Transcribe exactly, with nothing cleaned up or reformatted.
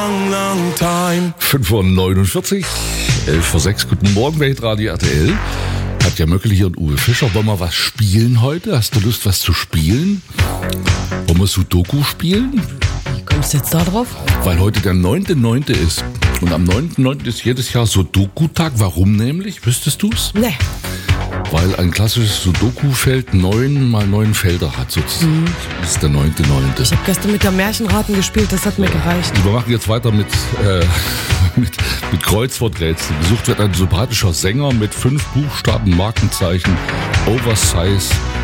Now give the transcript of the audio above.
long, long time. fünf Uhr neunundvierzig, elf vor sechs, guten Morgen bei Radio R T L. Katja Möckel hier und Uwe Fischer. Wollen wir was spielen heute? Hast du Lust, was zu spielen? Wollen wir Sudoku spielen? Wie kommst du jetzt da drauf? Weil heute der neunter neunter ist. Und am neunter neunter ist jedes Jahr Sudoku-Tag. Warum nämlich? Wüsstest du's? Nee. Weil ein klassisches Sudoku-Feld neun mal neun Felder hat sozusagen. Mhm. Das ist der neunter neunter Ich habe gestern mit der Märchenraten gespielt, das hat mir gereicht. Wir machen jetzt weiter mit, äh, mit, mit Kreuzworträtseln. Gesucht wird ein sympathischer Sänger mit fünf Buchstaben, Markenzeichen, Oversize